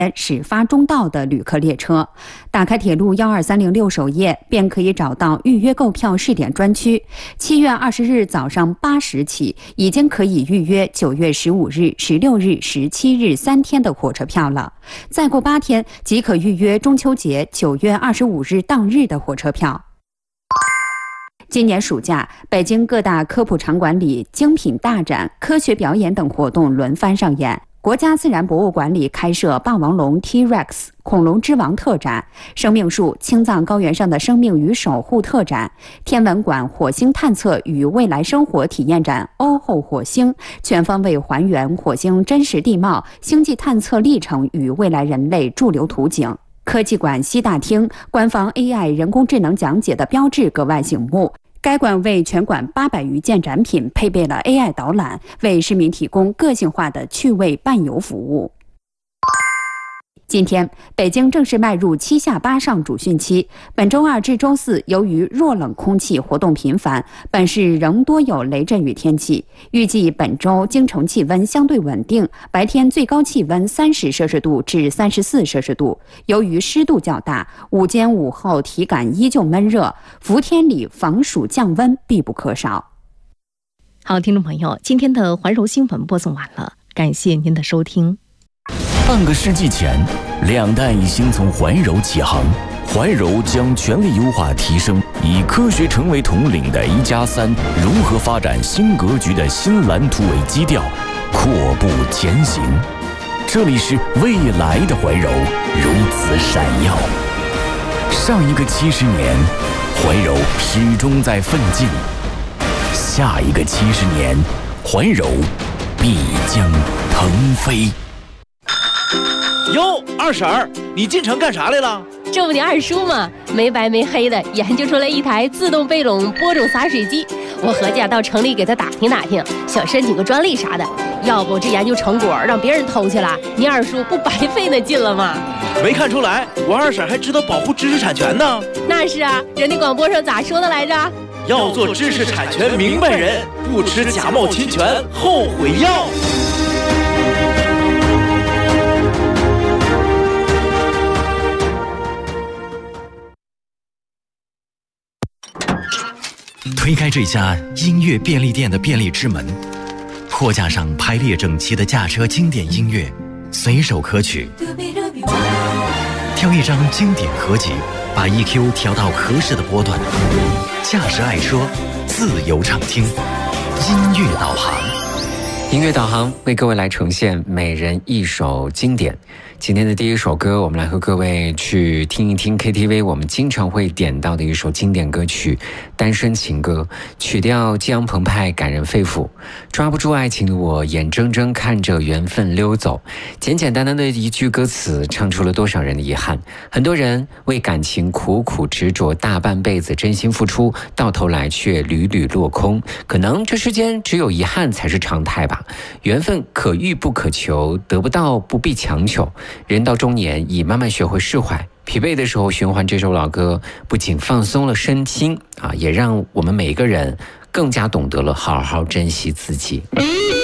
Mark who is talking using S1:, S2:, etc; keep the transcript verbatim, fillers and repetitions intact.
S1: 始发终到的旅客列车。打开铁路一二三零六首页，便可以找到预约购票试点专区。七月二十日早上八时起，已经可以预约九月十五日、十六日、十七日三天的火车票了。再过八天，即可预约中秋节九月二十五日当日的火车票。今年暑假，北京各大科普场馆里精品大展、科学表演等活动轮番上演。国家自然博物馆里开设霸王龙 T-Rex 恐龙之王特展，生命树青藏高原上的生命与守护特展，天文馆火星探测与未来生活体验展欧后火星，全方位还原火星真实地貌、星际探测历程与未来人类驻留图景。科技馆西大厅官方 A I 人工智能讲解的标志格外醒目。该馆为全馆八百余件展品配备了 A I 导览，为市民提供个性化的趣味伴游服务。今天，北京正式迈入七下八上主汛期。本周二至周四，由于弱冷空气活动频繁，本市仍多有雷阵雨天气。预计本周京城气温相对稳定，白天最高气温三十摄氏度至三十四摄氏度。由于湿度较大，午间午后体感依旧闷热，伏天里防暑降温必不可少。
S2: 好，听众朋友，今天的环柔新闻播送完了，感谢您的收听。
S3: 半个世纪前，两弹一星从环柔起航，环柔将全力优化提升，以科学成为统领的一加三融合发展新格局的新蓝图为基调，阔步前行。这里是未来的环柔，如此闪耀。上一个七十年，环柔始终在奋进；下一个七十年，环柔必将腾飞。
S4: 哟，二婶儿，你进城干啥来了？
S5: 这不你二叔吗？没白没黑的研究出来一台自动背垄播种洒水机，我合计啊到城里给他打听打听，想申请个专利啥的。要不这研究成果让别人偷去了，你二叔不白费那劲了吗？
S4: 没看出来，我二婶还知道保护知识产权呢。
S5: 那是啊，人家广播上咋说的来着？
S4: 要做知识产权明白人，不吃假冒侵权后悔药。
S6: 推开这家音乐便利店的便利之门，货架上排列整齐的驾车经典音乐，随手可取。挑一张经典合集，把 E Q 调到合适的波段。驾驶爱车，自由畅听。音乐导航，
S7: 音乐导航为各位来呈现每人一首经典。今天的第一首歌，我们来和各位去听一听 K T V 我们经常会点到的一首经典歌曲《单身情歌》，曲调激昂澎湃，感人肺腑。抓不住爱情的我，眼睁睁看着缘分溜走。简简单单的一句歌词，唱出了多少人的遗憾。很多人为感情苦苦执着大半辈子，真心付出，到头来却屡屡落空。可能这世间只有遗憾才是常态吧。缘分可遇不可求，得不到不必强求。人到中年，已慢慢学会释怀。疲惫的时候循环这首老歌，不仅放松了身心啊，也让我们每个人更加懂得了好好珍惜自己。